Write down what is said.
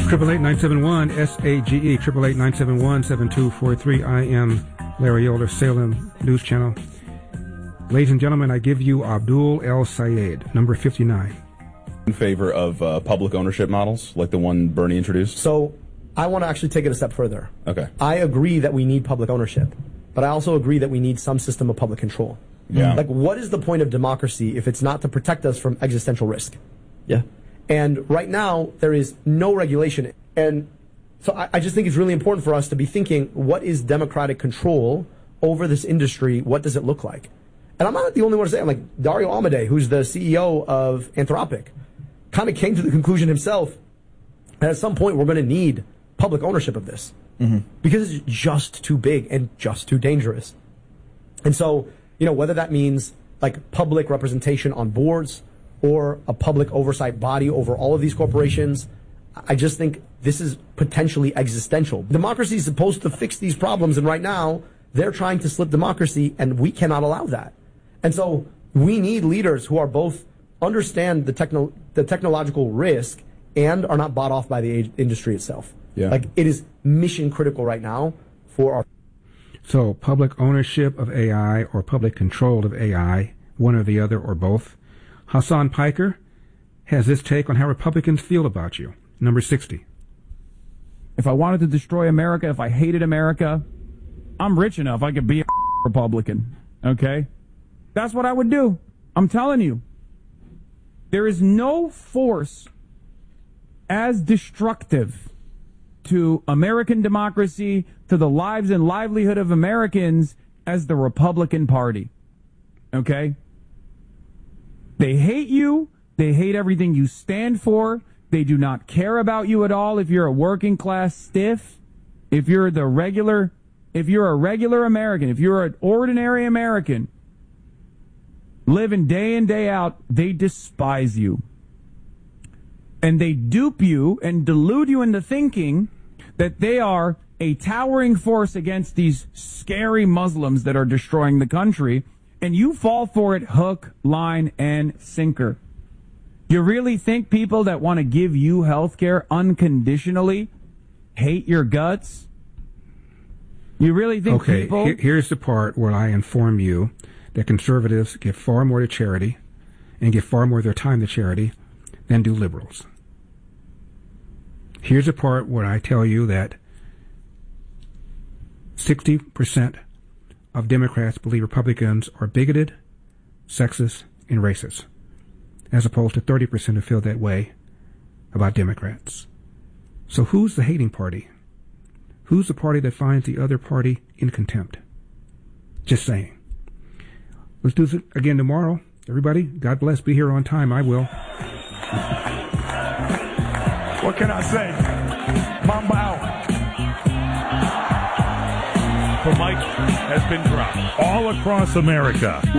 888-971-SAGE, 888-971-7243. I am Larry Elder, Salem News Channel. Ladies and gentlemen, I give you Abdul El Sayed, number 59. In favor of public ownership models, like the one Bernie introduced? So I want to actually take it a step further. Okay. I agree that we need public ownership, but I also agree that we need some system of public control. Yeah. Like, what is the point of democracy if it's not to protect us from existential risk? Yeah. And right now, there is no regulation. And so I just think it's really important for us to be thinking, what is democratic control over this industry? What does it look like? And I'm not the only one to say it. Like, Dario Amodei, who's the CEO of Anthropic, kind of came to the conclusion himself that at some point we're going to need public ownership of this. Because it's just too big and just too dangerous. And so, whether that means like public representation on boards or a public oversight body over all of these corporations, I just think this is potentially existential. Democracy is supposed to fix these problems, and right now they're trying to slip democracy, and we cannot allow that. And so we need leaders who are both understand the technological risk and are not bought off by the industry itself. Yeah. Like, it is mission critical right now for our... So public ownership of AI or public control of AI, one or the other or both. Hassan Piker has this take on how Republicans feel about you. Number 60. If I wanted to destroy America, if I hated America, I'm rich enough I could be a Republican. Okay? That's what I would do. I'm telling you. There is no force as destructive to American democracy, to the lives and livelihood of Americans, as the Republican Party. Okay? They hate you. They hate everything you stand for. They do not care about you at all if you're a working class stiff, if you're a regular American, if you're an ordinary American, living day in, day out, they despise you. And they dupe you and delude you into thinking that they are a towering force against these scary Muslims that are destroying the country, and you fall for it hook, line, and sinker. You really think people that want to give you health care unconditionally hate your guts? You really think people... Okay, here's the part where I inform you that conservatives give far more to charity and give far more of their time to charity than do liberals. Here's the part where I tell you that 60% of Democrats believe Republicans are bigoted, sexist, and racist, as opposed to 30% who feel that way about Democrats. So who's the hating party? Who's the party that finds the other party in contempt? Just saying. Let's do it again tomorrow. Everybody, God bless. Be here on time. I will. What can I say? Mamba out. For Mike has been dropped all across America.